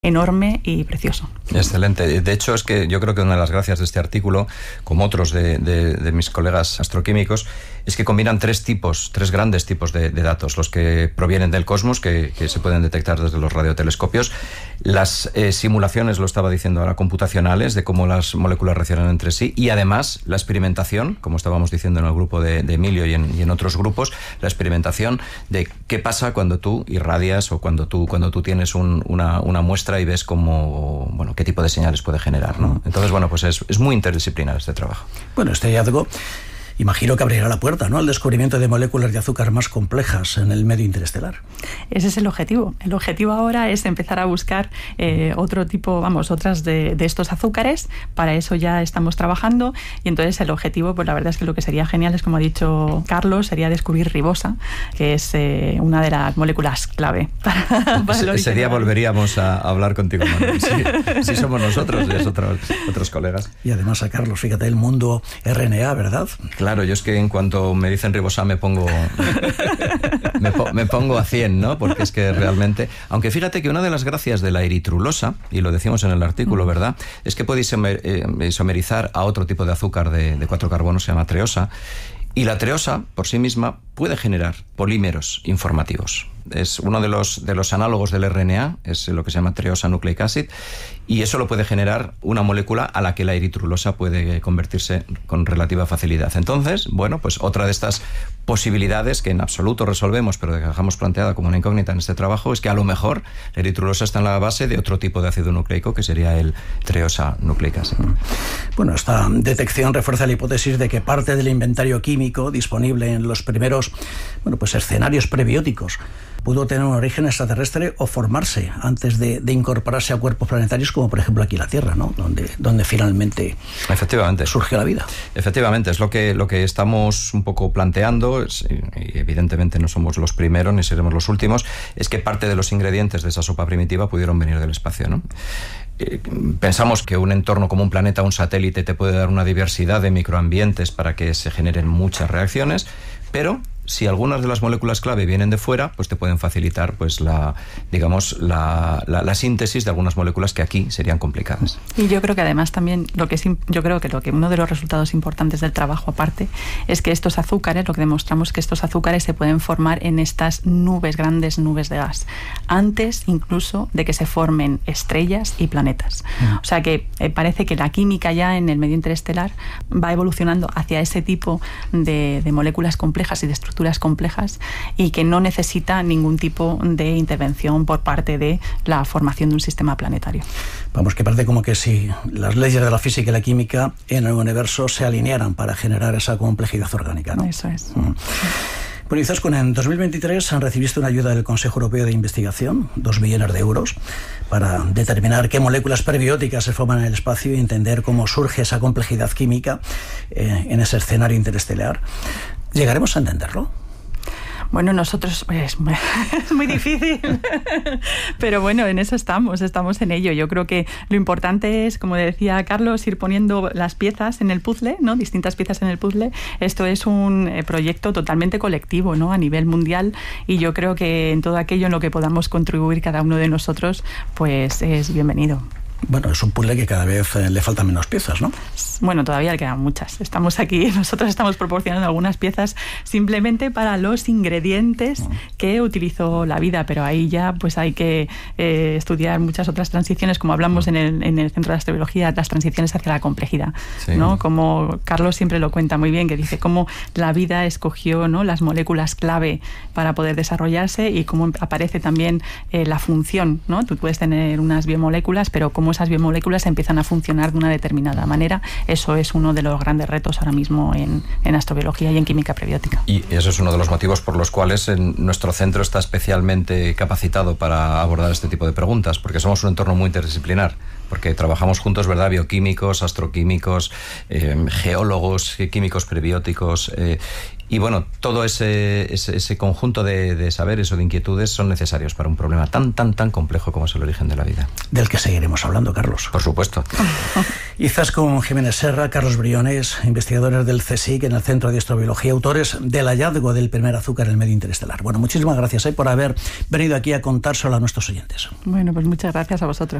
enorme y precioso. Excelente. De hecho, es que yo creo que una de las gracias de este artículo, como otros de mis colegas astroquímicos, es que combinan tres grandes tipos de datos. Los que provienen del cosmos, que se pueden detectar desde los radiotelescopios, las simulaciones, lo estaba diciendo ahora, computacionales, de cómo las moléculas reaccionan entre sí, y además la experimentación, como estábamos diciendo en el grupo de Emilio y en otros grupos, la experimentación de qué pasa cuando tú irradias o cuando tú tienes una muestra y ves cómo, qué tipo de señales puede generar, ¿no? Entonces, pues es muy interdisciplinar este trabajo. Bueno, este hallazgo imagino que abrirá la puerta, ¿no?, al descubrimiento de moléculas de azúcar más complejas en el medio interestelar. Ese es el objetivo. El objetivo ahora es empezar a buscar otras de estos azúcares. Para eso ya estamos trabajando, y entonces el objetivo, pues la verdad es que lo que sería genial es, como ha dicho Carlos, sería descubrir ribosa, que es una de las moléculas clave para ese día volveríamos a hablar contigo, Manuel. Sí, somos nosotros y otros colegas. Y además a Carlos, fíjate, el mundo RNA, ¿verdad? Claro, yo es que en cuanto me dicen ribosa me pongo a 100, ¿no? Porque es que realmente... Aunque fíjate que una de las gracias de la eritrulosa, y lo decimos en el artículo, ¿verdad?, es que puede isomerizar a otro tipo de azúcar de 4 carbonos, se llama treosa, y la treosa, por sí misma, puede generar polímeros informativos. Es uno de los análogos del RNA, es lo que se llama treosa nucleic acid, y eso lo puede generar una molécula a la que la eritrulosa puede convertirse con relativa facilidad. Entonces, pues otra de estas posibilidades que en absoluto resolvemos, pero que dejamos planteada como una incógnita en este trabajo, es que a lo mejor la eritrulosa está en la base de otro tipo de ácido nucleico, que sería el treosa nucleic acid. Bueno, esta detección refuerza la hipótesis de que parte del inventario químico disponible en los primeros escenarios prebióticos pudo tener un origen extraterrestre o formarse antes de incorporarse a cuerpos planetarios, como por ejemplo aquí la Tierra, ¿no?, donde finalmente surgió la vida. Efectivamente, es lo que estamos un poco planteando, y evidentemente no somos los primeros ni seremos los últimos, es que parte de los ingredientes de esa sopa primitiva pudieron venir del espacio, ¿no? Pensamos que un entorno como un planeta, un satélite, te puede dar una diversidad de microambientes para que se generen muchas reacciones, pero si algunas de las moléculas clave vienen de fuera, pues te pueden facilitar la síntesis de algunas moléculas que aquí serían complicadas. Y yo creo que además también uno de los resultados importantes del trabajo aparte es que estos azúcares, lo que demostramos que estos azúcares se pueden formar en estas grandes nubes de gas, antes incluso de que se formen estrellas y planetas. O sea que parece que la química ya en el medio interestelar va evolucionando hacia ese tipo de moléculas complejas y de estructuras complejas, y que no necesita ningún tipo de intervención por parte de la formación de un sistema planetario. Vamos, que parece como que si las leyes de la física y la química en el universo se alinearan para generar esa complejidad orgánica, ¿no? Eso es. Bueno, Izaskun, en 2023 recibiste una ayuda del Consejo Europeo de Investigación, 2 millones de euros, para determinar qué moléculas prebióticas se forman en el espacio y entender cómo surge esa complejidad química en ese escenario interestelar. ¿Llegaremos a entenderlo? Bueno, nosotros es muy difícil, pero bueno, en eso estamos en ello. Yo creo que lo importante es, como decía Carlos, ir poniendo las piezas en el puzzle, ¿no?, distintas piezas en el puzzle. Esto es un proyecto totalmente colectivo, ¿no?, a nivel mundial, y yo creo que en todo aquello en lo que podamos contribuir cada uno de nosotros, pues es bienvenido. Bueno, es un puzzle que cada vez le faltan menos piezas, ¿no? Bueno, todavía le quedan muchas. Estamos aquí, nosotros estamos proporcionando algunas piezas simplemente para los ingredientes que utilizó la vida, pero ahí ya pues hay que estudiar muchas otras transiciones, como hablamos en el Centro de Astrobiología, las transiciones hacia la complejidad, ¿no? Como Carlos siempre lo cuenta muy bien, que dice cómo la vida escogió, ¿no?, las moléculas clave para poder desarrollarse, y cómo aparece también la función, ¿no? Tú puedes tener unas biomoléculas, pero cómo esas biomoléculas empiezan a funcionar de una determinada manera. Eso es uno de los grandes retos ahora mismo en astrobiología y en química prebiótica. Y eso es uno de los motivos por los cuales nuestro centro está especialmente capacitado para abordar este tipo de preguntas, porque somos un entorno muy interdisciplinar, porque trabajamos juntos, ¿verdad?, bioquímicos, astroquímicos, geólogos, químicos prebióticos, Y bueno, todo ese conjunto de saberes o de inquietudes son necesarios para un problema tan complejo como es el origen de la vida. Del que seguiremos hablando, Carlos. Por supuesto. Izaskun Jiménez Serra, Carlos Briones, investigadores del CSIC en el Centro de Astrobiología, autores del hallazgo del primer azúcar en el medio interestelar. Bueno, muchísimas gracias por haber venido aquí a contárselo a nuestros oyentes. Bueno, pues muchas gracias a vosotros.